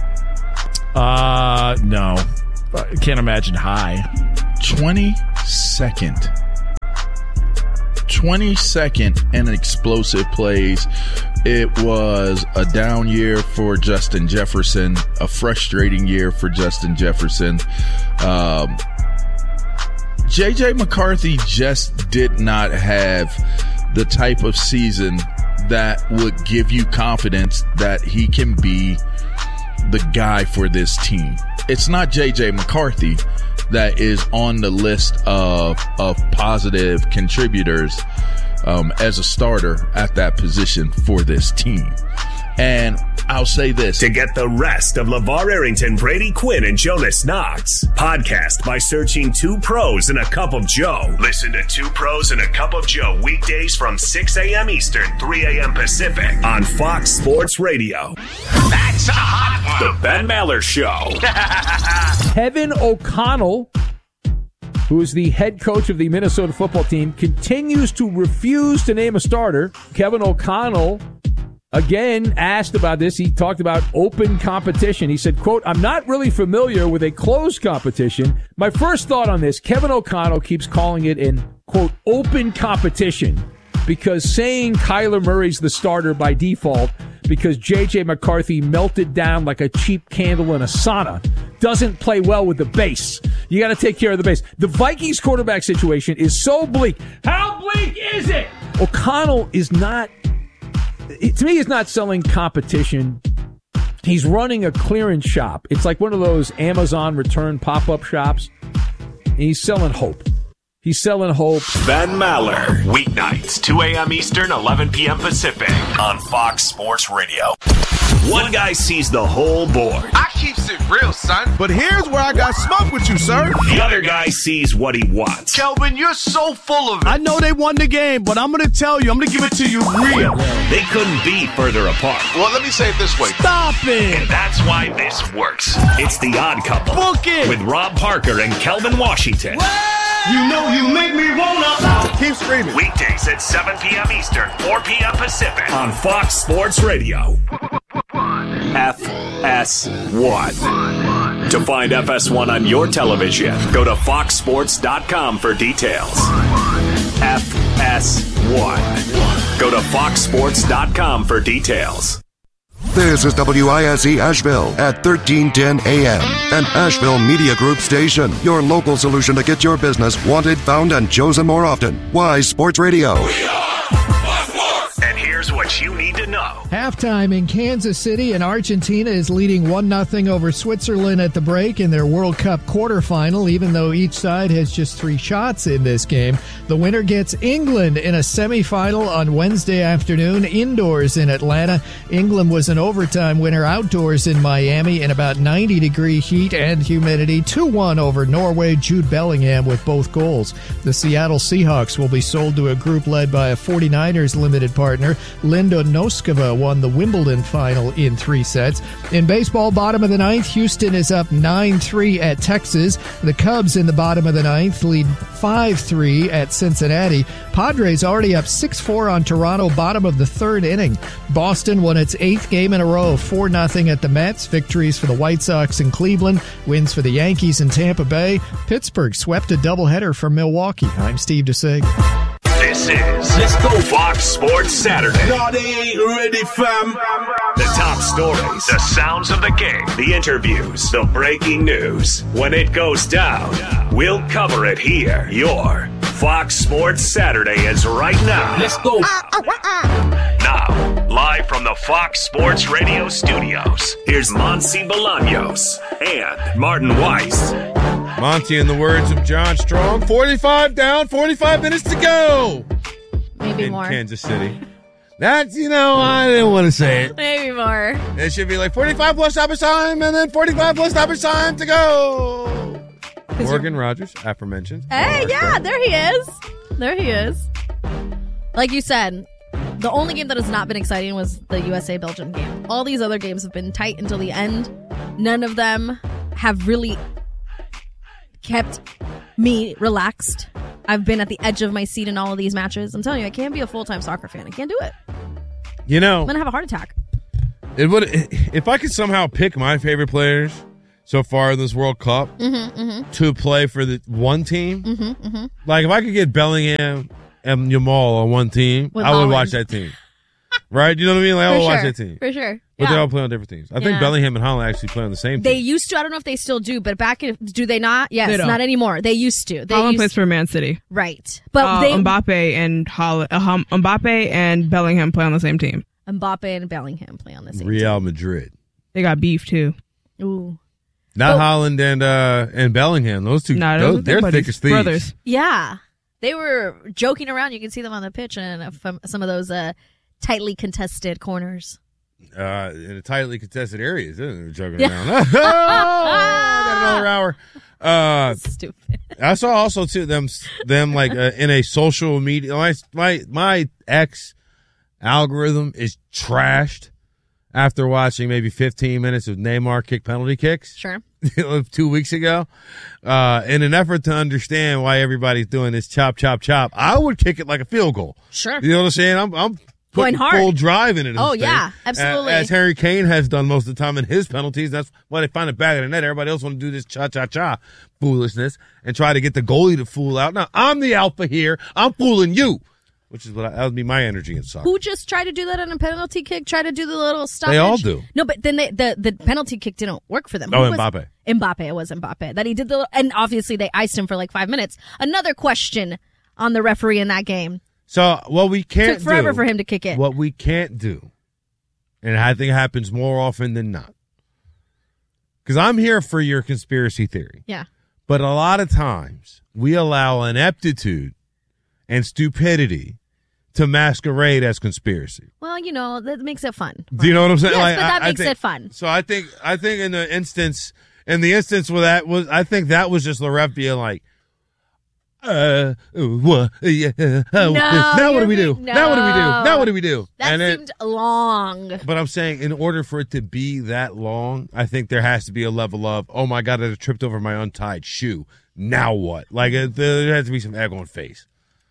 Uh, no. I can't imagine high. twenty-second. twenty-second in explosive plays. It was a down year for Justin Jefferson, a frustrating year for Justin Jefferson. Um, J J McCarthy just did not have the type of season that would give you confidence that he can be the guy for this team. It's not J J McCarthy that is on the list of of positive contributors um, as a starter at that position for this team. And I'll say this. To get the rest of LeVar Arrington, Brady Quinn, and Jonas Knox, podcast by searching Two Pros and a Cup of Joe. Listen to Two Pros and a Cup of Joe weekdays from six a.m. Eastern, three a.m. Pacific on Fox Sports Radio. That's a hot one. The Ben Maller Show. Kevin O'Connell, who is the head coach of the Minnesota football team, continues to refuse to name a starter. Kevin O'Connell, again, asked about this. He talked about open competition. He said, quote, I'm not really familiar with a closed competition. My first thought on this, Kevin O'Connell keeps calling it an, quote, open competition, because saying Kyler Murray's the starter by default because J J McCarthy melted down like a cheap candle in a sauna doesn't play well with the base. You got to take care of the base. The Vikings quarterback situation is so bleak. How bleak is it? O'Connell is not... to me, he's not selling competition. He's running a clearance shop. It's like one of those Amazon return pop-up shops. And he's selling hope. He's selling hope. Ben Maller, weeknights, two a.m. Eastern, eleven p.m. Pacific on Fox Sports Radio. One guy sees the whole board. I keeps it real, son. But here's where I got smoke with you, sir. The other guy sees what he wants. Kelvin, you're so full of it. I know they won the game, but I'm going to tell you, I'm going to give it to you real. They couldn't be further apart. Well, let me say it this way. Stop it. And that's why this works. It's The Odd Couple. Book it. With Rob Parker and Kelvin Washington. What? You know you make me wanna keep screaming. Weekdays at seven p.m. Eastern, four p.m. Pacific on Fox Sports Radio. F S one. To find F S one on your television, go to fox sports dot com for details. F S one. Go to fox sports dot com for details. This is W I S E Asheville at thirteen ten A M, an Asheville Media Group station. Your local solution to get your business wanted, found, and chosen more often. Wise Sports Radio. We are And here's what you need to know. Halftime in Kansas City, and Argentina is leading one nothing over Switzerland at the break in their World Cup quarterfinal, even though each side has just three shots in this game. The winner gets England in a semifinal on Wednesday afternoon indoors in Atlanta. England was an overtime winner outdoors in Miami in about ninety degree heat and humidity. two one over Norway. Jude Bellingham with both goals. The Seattle Seahawks will be sold to a group led by a forty-niners limited partner. Linda Noskova won the Wimbledon final in three sets. In baseball, bottom of the ninth, Houston is up nine three at Texas. The Cubs in the bottom of the ninth lead five three at Cincinnati. Padres already up six four on Toronto, bottom of the third inning. Boston won its eighth game in a row, four nothing at the Mets. Victories for the White Sox in Cleveland. Wins for the Yankees in Tampa Bay. Pittsburgh swept a doubleheader from Milwaukee. I'm Steve DeSig. This is Let's Go Fox Sports Saturday. No, they ain't ready, fam. The top stories, the sounds of the game, the interviews, the breaking news. When it goes down, we'll cover it here. Your Fox Sports Saturday is right now. Let's go. Now, live from the Fox Sports Radio studios, here's Monty Bolaños and Martin Weiss. Monty, in the words of John Strong, forty-five down, forty-five minutes to go. Maybe in more. Kansas City. That's, you know, I didn't want to say it. Maybe more. It should be like forty-five plus stoppage time and then forty-five plus stoppage time to go. Morgan Rogers, aforementioned. Hey, yeah, there he is. There he is. Like you said, the only game that has not been exciting was the U S A-Belgium game. All these other games have been tight until the end. None of them have really kept me relaxed. I've been at the edge of my seat in all of these matches. I'm telling you, I can't be a full-time soccer fan. I can't do it. You know, I'm going to have a heart attack. It would if I could somehow pick my favorite players so far in this World Cup Mm-hmm, mm-hmm. to play for the one team. Mm-hmm, mm-hmm. Like, if I could get Bellingham and Yamal on one team, With I would Holland. watch that team. Right? You know what I mean? Like, I For would watch sure. that team. For sure. But Yeah. they all play on different teams. I think Yeah. Bellingham and Holland actually play on the same They team. used to. I don't know if they still do, but back in, do they not? Yes, They don't. not anymore. They used to. They Holland used plays for Man City. Right. But uh, they Mbappe and Holl- uh, Hum- Mbappe and Bellingham play on the same team. Mbappe and Bellingham play on the same Real Madrid. They got beef too. team. Ooh. Not Oh. Holland and uh, and Bellingham. Those two, Nah, those, those- they're they're thick as thieves. brothers. Yeah. They were joking around. You can see them on the pitch and from some of those uh, tightly contested corners. Uh, in a tightly contested areas. They're joking Yeah. around. oh, I got another hour. Uh, Stupid. I saw also too them them like uh, in a social media. My my my X algorithm is trashed after watching maybe fifteen minutes of Neymar kick penalty kicks. Sure. Two weeks ago, uh, in an effort to understand why everybody's doing this chop chop chop, I would kick it like a field goal. Sure. You know what I'm saying? I'm I'm Going putting hard. full drive in it. Oh, this thing. yeah, absolutely. As, as Harry Kane has done most of the time in his penalties. That's why they find it back of the net. Everybody else want to do this cha-cha-cha foolishness and try to get the goalie to fool out. Now, I'm the alpha here. I'm fooling you, which is what I, that would be my energy in soccer. Who just tried to do that on a penalty kick? Try to do the little stoppage? They all do. No, but then they, the the penalty kick didn't work for them. Oh, Who was- Mbappe. Mbappe. It was Mbappe. That he did the, and obviously they iced him for like five minutes. Another question on the referee in that game. So what we can't Took forever do, for him to kick it. What we can't do, and I think it happens more often than not, because I'm here for your conspiracy theory. Yeah. But a lot of times we allow ineptitude and stupidity to masquerade as conspiracy. Well, you know, that makes it fun. Do you know what I'm saying? Yes, Like, but that I- I makes think- it fun. So I think I think in the instance in the instance where that was, I think that was just the ref being like, uh, what? Yeah, uh, No, now what do we do? you're- Now what do we do? no. Now what do we do? That And it- seemed long. But I'm saying, in order for it to be that long, I think there has to be a level of, oh my God, I tripped over my untied shoe. Now what? Like, uh, there has to be some egg on face.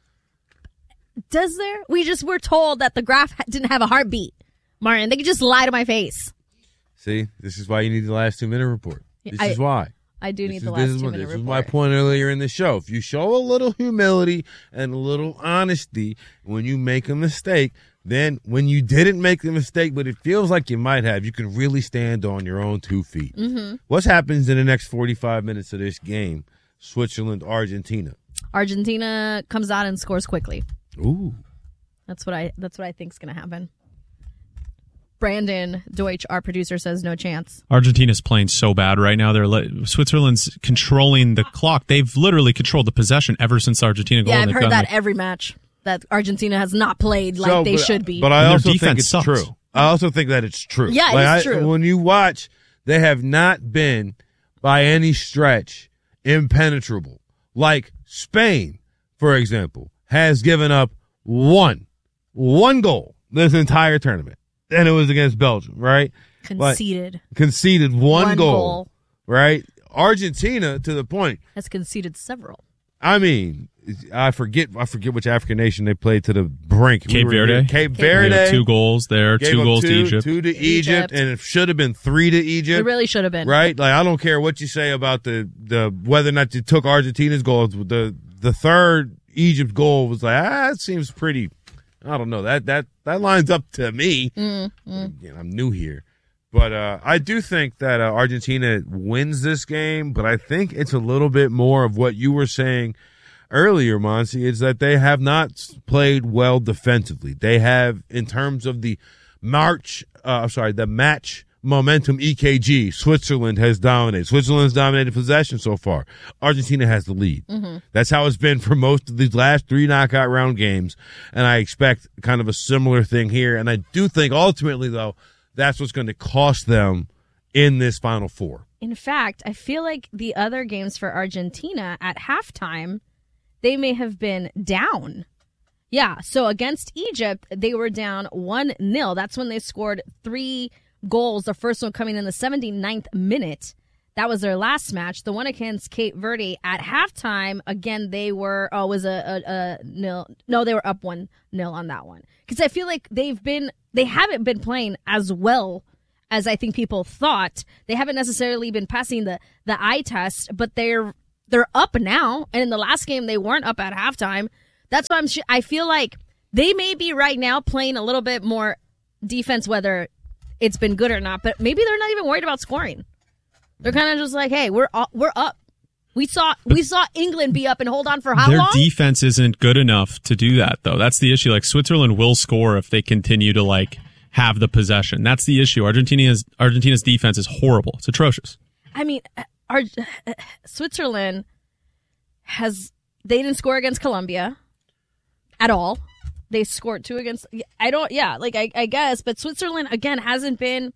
Does there? We just were told that the graph ha- didn't have a heartbeat. Martin, they could just lie to my face. See, this is why you need the last two minute report. This I- is why. I do This need is- the this last is two what- minute This is report. my point earlier in the show. If you show a little humility and a little honesty when you make a mistake, then when you didn't make the mistake, but it feels like you might have, you can really stand on your own two feet. Mm-hmm. What happens in the next forty-five minutes of this game? Switzerland, Argentina. Argentina comes out and scores quickly. Ooh. That's what I. That's what I think is going to happen. Brandon Deutsch, our producer, says no chance. Argentina's playing so bad right now. They're li- Switzerland's controlling the clock. They've literally controlled the possession ever since Argentina goal. Yeah, I've They've heard done that like- every match. That Argentina has not played like So, they but- should be. But I And their also think defense it's sucks. true. I also think that it's true. Yeah, it like is I, true. When you watch, they have not been by any stretch impenetrable. Like Spain, for example, has given up one, one goal this entire tournament, and it was against Belgium, right? Like, conceded. conceded one, One goal, goal. right? Argentina, to the point. Has conceded several. I mean, I forget. I forget which African nation they played to the brink. Cape were- Verde. Cape They Verde. have two goals there, Gave two up goals two, to Egypt. two to Egypt, Egypt. and it should have been three to Egypt. It really should have been. Right? Like, I don't care what you say about the, the whether or not you took Argentina's goals. The the third Egypt goal was like, ah, it seems pretty I don't know. That that that lines up to me. Mm-hmm. Again, I'm new here. But uh, I do think that uh, Argentina wins this game, but I think it's a little bit more of what you were saying earlier, Monty, is that they have not played well defensively. They have, in terms of the March, uh, I'm sorry, the match momentum E K G, Switzerland has dominated. Switzerland's dominated possession so far. Argentina has the lead. Mm-hmm. That's how it's been for most of these last three knockout round games, and I expect kind of a similar thing here. And I do think ultimately, though, that's what's going to cost them in this Final Four. In fact, I feel like the other games for Argentina at halftime, they may have been down. Yeah, so against Egypt, they were down one nil. That's when they scored three goals, the first one coming in the seventy-ninth minute. That was their last match. The one against Cape Verde at halftime, again, they were, oh, it was a, a, a nil. No, they were up one nil on that one. Because I feel like they've been, they haven't been playing as well as I think people thought. They haven't necessarily been passing the, the eye test, but they're, they're up now. And in the last game, they weren't up at halftime. That's why I'm, sh- I feel like they may be right now playing a little bit more defense, whether it's been good or not, but maybe they're not even worried about scoring. They're kind of just like, hey, we're uh, we're up. We saw we saw England be up and hold on for how Their long? Their defense isn't good enough to do that, though. That's the issue. Like, Switzerland will score if they continue to, like, have the possession. That's the issue. Argentina's Argentina's defense is horrible. It's atrocious. I mean, our, uh, Switzerland has, they didn't score against Colombia at all. They scored two against, I don't, yeah, like, I, I guess, but Switzerland, again, hasn't been.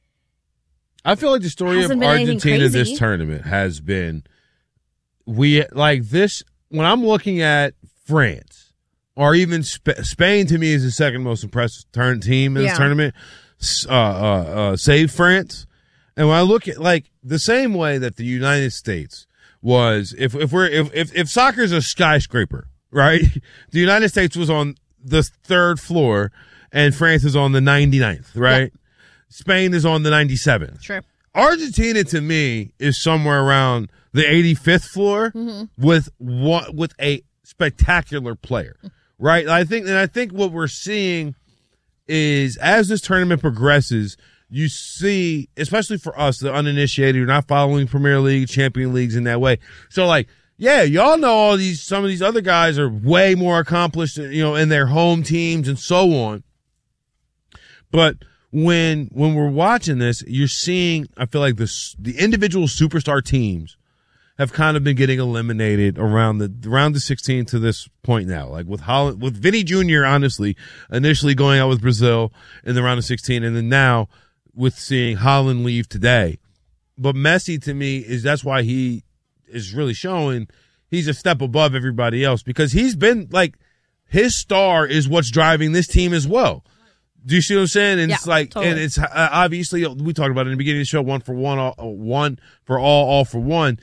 I feel like the story of Argentina this tournament has been, we, like this, when I'm looking at France, or even Sp- Spain to me is the second most impressive turn team in this yeah. tournament, uh, uh, uh, save France. And when I look at, like, the same way that the United States was, if, if we're, if, if, if soccer's a skyscraper, right? The United States was on the third floor and France is on the ninety-ninth, right? Yep. Spain is on the ninety-seventh. Sure. Argentina to me is somewhere around the eighty-fifth floor mm-hmm. with one, with a spectacular player, right? I think, and I think what we're seeing is as this tournament progresses, you see, especially for us, the uninitiated, you're not following Premier League, Champion Leagues in that way. So, like, yeah, y'all know all these, some of these other guys are way more accomplished, you know, in their home teams and so on. But when, when we're watching this, you're seeing, I feel like this, the individual superstar teams have kind of been getting eliminated around the, around the sixteen to this point now. Like with Holland, with Vinny Junior, honestly, initially going out with Brazil in the round of sixteen, and then now with seeing Holland leave today. But Messi, to me, is that's why he is really showing he's a step above everybody else, because he's been like, his star is what's driving this team as well. Do you see what I'm saying? And yeah, it's like, totally. And it's uh, obviously, we talked about it in the beginning of the show, one for one, all, one for all, all for one.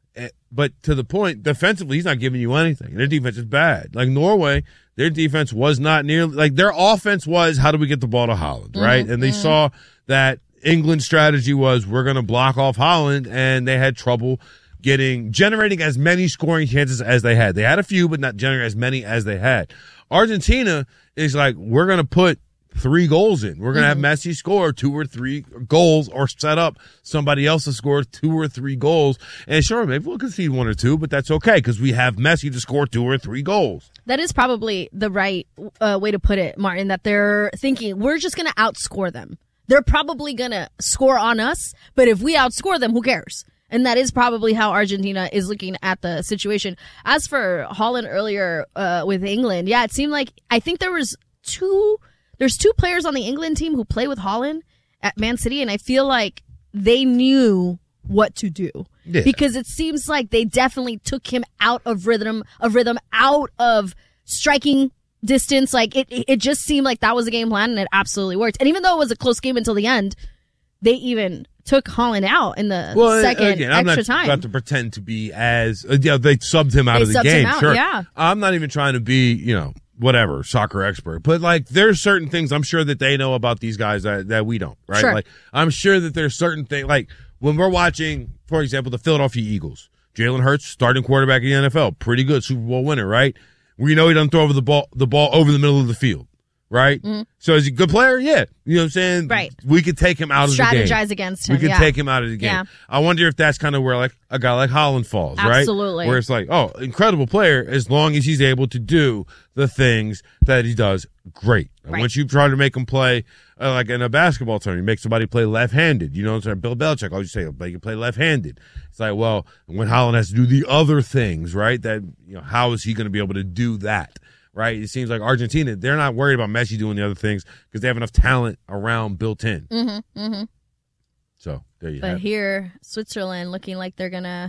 But to the point, defensively, he's not giving you anything. Their defense is bad. Like Norway, their defense was not nearly, like their offense was, how do we get the ball to Holland, right? Mm-hmm. And they mm-hmm. saw that England's strategy was, we're going to block off Holland, and they had trouble getting, generating as many scoring chances as they had. They had a few, but not generating as many as they had. Argentina is like, we're going to put three goals in. We're going to mm-hmm. have Messi score two or three goals, or set up somebody else to score two or three goals. And sure, maybe we'll concede one or two, but that's okay because we have Messi to score two or three goals. That is probably the right uh, way to put it, Martin, that they're thinking we're just going to outscore them. They're probably going to score on us, but if we outscore them, who cares? And that is probably how Argentina is looking at the situation. As for Holland earlier uh, with England, yeah, it seemed like, I think there was two... There's two players on the England team who play with Holland at Man City, and I feel like they knew what to do. Yeah. Because it seems like they definitely took him out of rhythm, of rhythm, out of striking distance. Like it, it just seemed like that was a game plan, and it absolutely worked. And even though it was a close game until the end, they even took Holland out in the well, second again, I'm extra not time. About to pretend to be as uh, yeah, they subbed him out they of the subbed game. Him out, sure, yeah. I'm not even trying to be, you know, whatever, soccer expert. But, like, there's certain things I'm sure that they know about these guys that, that we don't, right? Sure. Like, I'm sure that there's certain things, like, when we're watching, for example, the Philadelphia Eagles, Jalen Hurts, starting quarterback in the N F L, pretty good Super Bowl winner, right? We know he doesn't throw over the ball, the ball over the middle of the field. right? Mm-hmm. So is he a good player? Yeah. You know what I'm saying? Right. We could take him out of the game. Strategize against him. We could yeah. take him out of the game. Yeah. I wonder if that's kind of where like a guy like Holland falls, right? Absolutely. Where it's like, oh, incredible player as long as he's able to do the things that he does great. And Right. once you try to make him play uh, like in a basketball tournament, you make somebody play left-handed. You know what I'm saying? Bill Belichick always say, "But you can play left-handed." It's like, well, when Holland has to do the other things, right? That you know, how is he going to be able to do that? Right? It seems like Argentina, they're not worried about Messi doing the other things because they have enough talent around built in. Mm-hmm, mm-hmm. So there you But have it. here, Switzerland looking like they're gonna,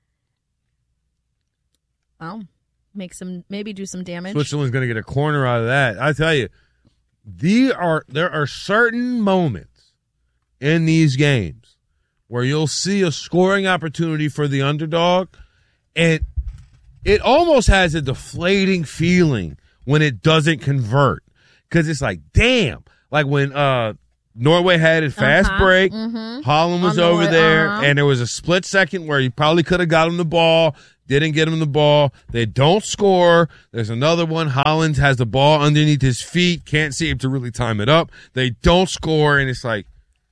well, make some, maybe do some damage. Switzerland's going to get a corner out of that. I tell you, the are there are certain moments in these games where you'll see a scoring opportunity for the underdog, and it almost has a deflating feeling when it doesn't convert because it's like, damn, like when uh, Norway had a fast Uh-huh, break, mhm. Holland was On the over way, there, uh-huh. and there was a split second where he probably could have got him the ball, didn't get him the ball. They don't score. There's another one. Holland has the ball underneath his feet, can't seem to really time it up. They don't score, and it's like,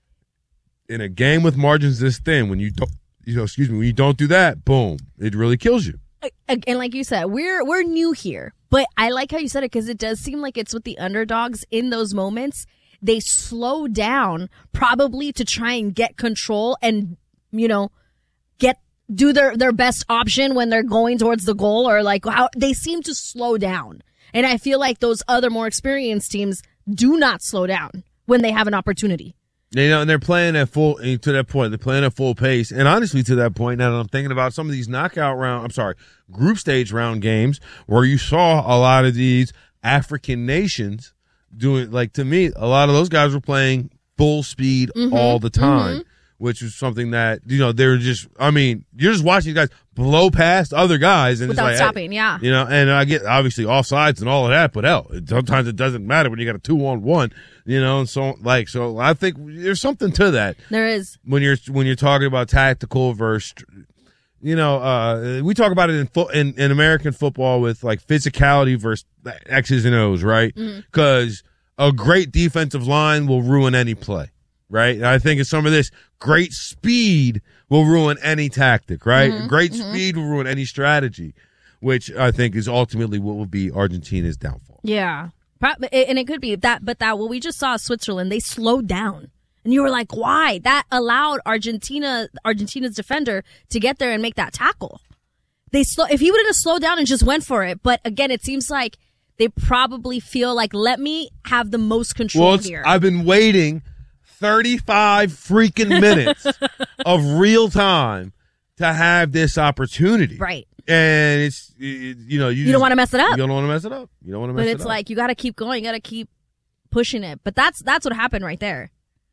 in a game with margins this thin, when you don't, you know, excuse me, when you don't do that, boom, it really kills you. And like you said, we're we're new here, but I like how you said it because it does seem like it's with the underdogs in those moments. They slow down probably to try and get control and, you know, get do their, their best option when they're going towards the goal, or like how they seem to slow down. And I feel like those other more experienced teams do not slow down when they have an opportunity. You know, and they're playing at full, to that point, they're playing at full pace. And honestly, to that point, now that I'm thinking about some of these knockout round, I'm sorry, group stage round games where you saw a lot of these African nations doing, like, to me, a lot of those guys were playing full speed Mm-hmm, all the time, mhm. which was something that, you know, they were just, I mean, you're just watching these guys blow past other guys. And Without it's like, stopping, yeah. You know, and I get obviously offsides and all of that, but hell, it, sometimes it doesn't matter when you got a two on one, you know, and so like, so I think there's something to that. There is. When you're when you're talking about tactical versus, you know, uh, we talk about it in, fo- in in American football with like physicality versus X's and O's, right? Because a great defensive line will ruin any play, right? And I think it's some of this great speed will ruin any tactic, right? Mhm, Great mhm. speed will ruin any strategy, which I think is ultimately what will be Argentina's downfall. Yeah. Pro- And it could be that, but that, what we just saw Switzerland, they slowed down. And you were like, why? That allowed Argentina, Argentina's defender to get there and make that tackle. They slow, if he wouldn't have slowed down and just went for it. But again, it seems like they probably feel like, let me have the most control Well, it's- here. I've been waiting thirty-five freaking minutes of real time to have this opportunity. Right. And it's, it- you know, you, You don't wanna mess it up. You don't want to mess it up. You don't want to mess But it up. it's like, you got to keep going. You got to keep pushing it. But that's, that's what happened right there.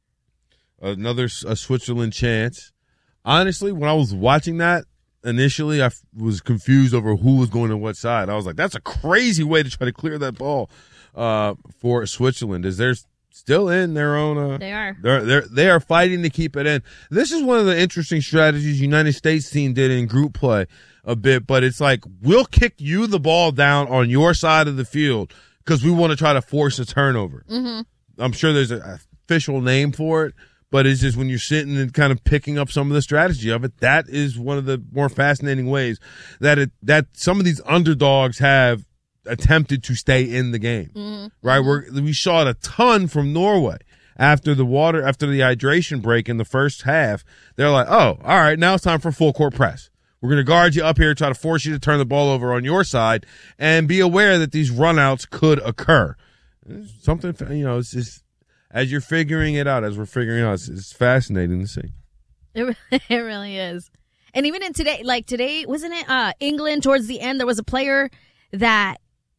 Another s- a Switzerland chance. Honestly, when I was watching that initially, I f- was confused over who was going to what side. I was like, that's a crazy way to try to clear that ball uh, for Switzerland. Is they're still in their own? Uh, They are. They're they're they are fighting to keep it in. This is one of the interesting strategies United States team did in group play a bit, but it's like we'll kick you the ball down on your side of the field because we want to try to force a turnover. Mm-hmm. I'm sure there's an official name for it, but it's just when you're sitting and kind of picking up some of the strategy of it, that is one of the more fascinating ways that it that some of these underdogs have attempted to stay in the game. Mm-hmm. Right? We're, we saw it a ton from Norway after the water, after the hydration break in the first half. They're like, oh, all right, now it's time for full court press. We're going to guard you up here, try to force you to turn the ball over on your side, and be aware that these runouts could occur. It's something, you know, it's just, as you're figuring it out, as we're figuring it out, it's, it's fascinating to see. It, re- it really is. And even in today, like today, wasn't it uh, England towards the end, there was a player that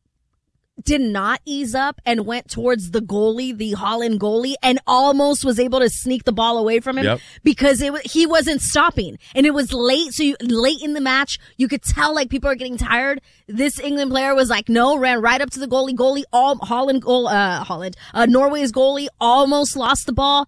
did not ease up and went towards the goalie, the Holland goalie, and almost was able to sneak the ball away from him Yep. because it wa- he wasn't stopping. And it was late, so you, late in the match, you could tell like people are getting tired. This England player was like, no, ran right up to the goalie. Goalie, all Holland goal, uh, Holland, uh, Norway's goalie almost lost the ball,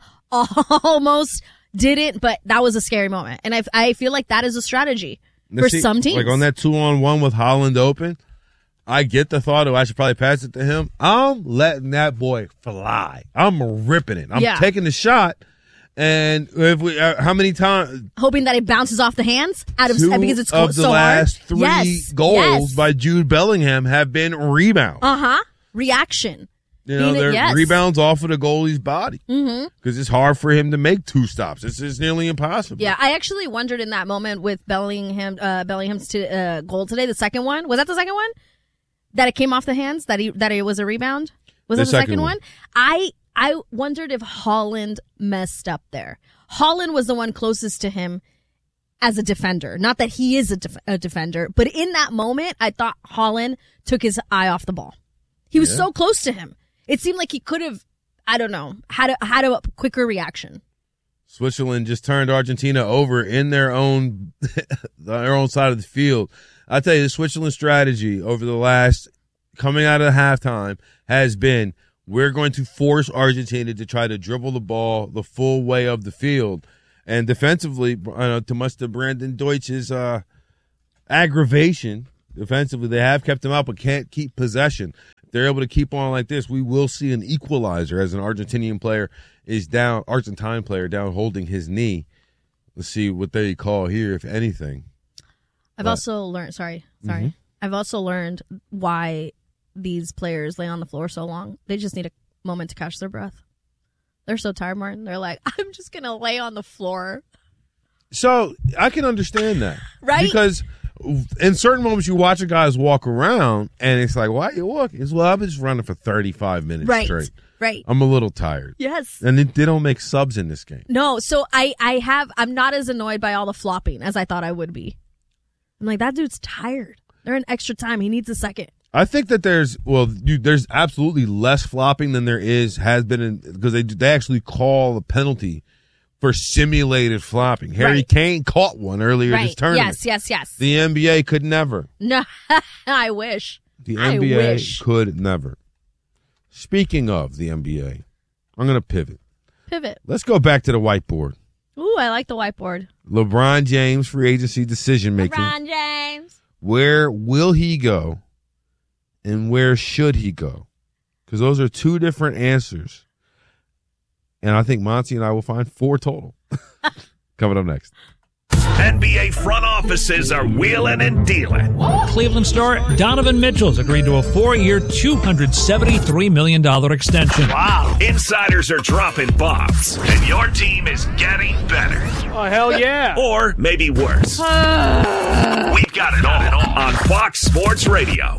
almost didn't, but that was a scary moment. And I, I feel like that is a strategy Now, for see, some teams. Like on that two on one with Holland open, I get the thought of I should probably pass it to him. I'm letting that boy fly. I'm ripping it. I'm Yeah. taking the shot. And if we, uh, how many times? Hoping that it bounces off the hands out of Two because it's of so the hard. last three yes. goals yes. by Jude Bellingham have been rebounds. Uh huh. Reaction. You know, Being a- they're yes. rebounds off of the goalie's body Mm-hmm. because it's hard for him to make two stops. It's, it's nearly impossible. Yeah, I actually wondered in that moment with Bellingham, uh, Bellingham's t- uh, goal today. The second one was that the second one that it came off the hands. That he that it was a rebound. Was The that the second, second one? one. I I wondered if Holland messed up there. Holland was the one closest to him as a defender. Not that he is a, def- a defender, but in that moment, I thought Holland took his eye off the ball. He was Yeah. so close to him. It seemed like he could have, I don't know, had a, had a quicker reaction. Switzerland just turned Argentina over in their own their own side of the field. I tell you, the Switzerland strategy over the last coming out of halftime has been we're going to force Argentina to try to dribble the ball the full way of the field, and defensively, uh, to much to Brandon Deutsch's uh, aggravation, defensively they have kept him out but can't keep possession. If they're able to keep on like this, we will see an equalizer as an Argentinian player is down, Argentine player down holding his knee. Let's see what they call here, if anything. I've But- also learned, sorry, sorry. Mhm. I've also learned why these players lay on the floor so long. They just need a moment to catch their breath. They're so tired, Martin. They're like, I'm just going to lay on the floor. So I can understand that. Right? Because in certain moments you watch a guys walk around and it's like, why are you walking? It's, well, I've been just running for thirty-five minutes Right, straight. right. I'm a little tired. Yes. And they, they don't make subs in this game. No, so I, I have, I'm not as annoyed by all the flopping as I thought I would be. I'm like, that dude's tired. They're in extra time. He needs a second. I think that there's well, you, there's absolutely less flopping than there is has been in because they they actually call a penalty for simulated flopping. Harry Right. Kane caught one earlier this Right. tournament. Yes, yes, yes. The N B A could never. No, I wish. The I N B A wish. could never. Speaking of the N B A, I'm going to pivot. Pivot. Let's go back to the whiteboard. Ooh, I like the whiteboard. LeBron James free agency decision making. LeBron James. Where will he go and where should he go? Because those are two different answers. And I think Monty and I will find four total. Coming up next. N B A front offices are wheeling and dealing. Cleveland star Donovan Mitchell's agreed to a four-year, two hundred seventy-three million dollars extension. Wow. Insiders are dropping bombs, and your team is getting better. Oh, hell yeah. Or maybe worse. We've got it all on Fox Sports Radio.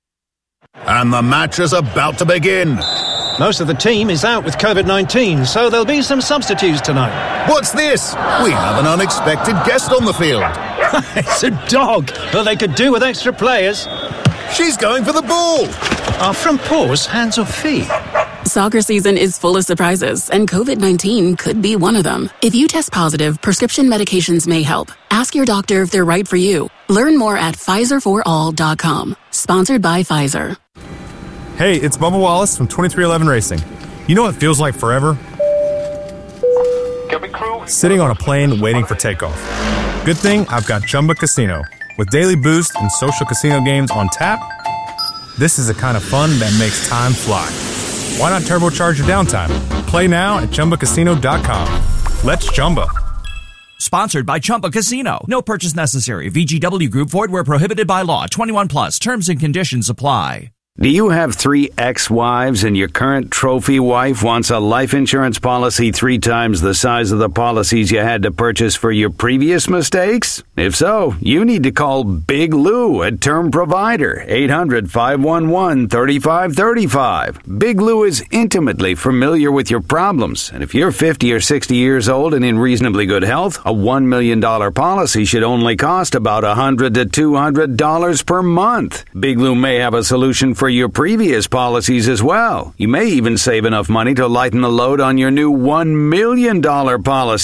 And the match is about to begin. Most of the team is out with COVID nineteen, so there'll be some substitutes tonight. What's this? We have an unexpected guest on the field. It's a dog. Well, they could do with extra players. She's going for the ball. Are front paws hands or feet? Soccer season is full of surprises, and COVID nineteen could be one of them. If you test positive, prescription medications may help. Ask your doctor if they're right for you. Learn more at Pfizer for all dot com. Sponsored by Pfizer. Hey, it's Bubba Wallace from twenty-three eleven Racing. You know what it feels like forever? Sitting on a plane waiting for takeoff. Good thing I've got Chumba Casino. With daily boost and social casino games on tap, this is the kind of fun that makes time fly. Why not turbocharge your downtime? Play now at Chumba Casino dot com. Let's Chumba. Sponsored by Chumba Casino. No purchase necessary. V G W Group. Void where prohibited by law. twenty-one plus. Terms and conditions apply. Do you have three ex-wives and your current trophy wife wants a life insurance policy three times the size of the policies you had to purchase for your previous mistakes? If so, you need to call Big Lou at Term Provider, eight hundred, five one one, three five three five. Big Lou is intimately familiar with your problems, and if you're fifty or sixty years old and in reasonably good health, a one million dollars policy should only cost about one hundred to two hundred dollars per month. Big Lou may have a solution for your previous policies as well. You may even save enough money to lighten the load on your new one million dollars policy.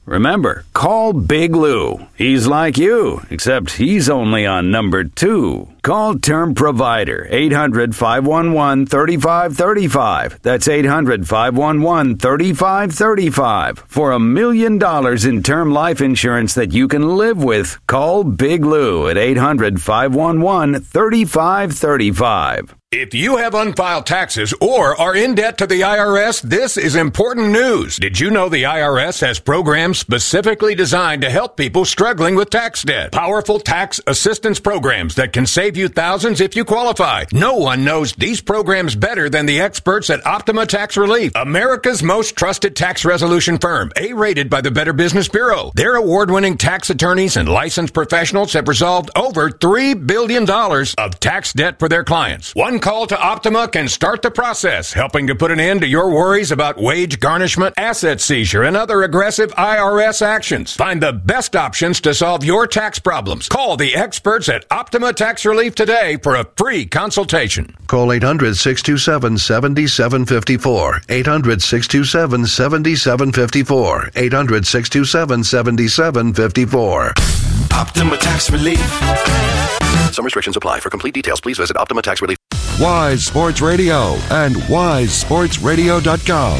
Remember, call Big Lou. He's like you, except he's only on number two. Call Term Provider, eight hundred, five one one, three five three five. That's eight hundred, five one one, three five three five. For a million dollars in term life insurance that you can live with, call Big Lou at eight hundred, five one one, three five three five. If you have unfiled taxes or are in debt to the I R S, this is important news. Did you know the I R S has programs specifically designed to help people struggling with tax debt? Powerful tax assistance programs that can save you thousands if you qualify. No one knows these programs better than the experts at Optima Tax Relief, America's most trusted tax resolution firm, A-rated by the Better Business Bureau. Their award-winning tax attorneys and licensed professionals have resolved over three billion dollars of tax debt for their clients. One call to Optima can start the process, helping to put an end to your worries about wage garnishment, asset seizure, and other aggressive I R S actions. Find the best options to solve your tax problems. Call the experts at Optima Tax Relief today for a free consultation. Call eight hundred, six two seven, seven seven five four. eight hundred, six two seven, seven seven five four. eight hundred, six two seven, seven seven five four. Optima Tax Relief. Some restrictions apply. For complete details, please visit Optima Tax Relief. Wise Sports Radio and wise sports radio dot com.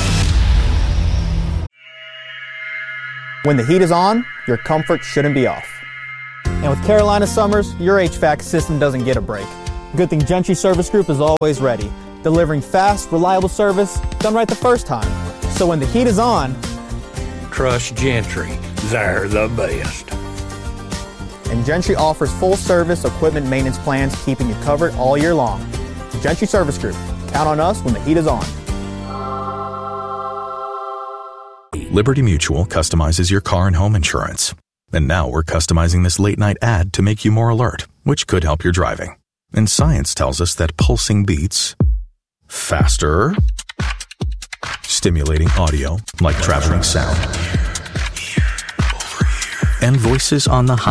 When the heat is on, your comfort shouldn't be off. And with Carolina Summers, your H V A C system doesn't get a break. Good thing Gentry Service Group is always ready, delivering fast, reliable service done right the first time. So when the heat is on, trust Gentry. They're the best. And Gentry offers full-service equipment maintenance plans, keeping you covered all year long. Gentry Service Group. Count on us when the heat is on. Liberty Mutual customizes your car and home insurance. And now we're customizing this late-night ad to make you more alert, which could help your driving. And science tells us that pulsing beats faster, stimulating audio like traveling sound, and voices on the high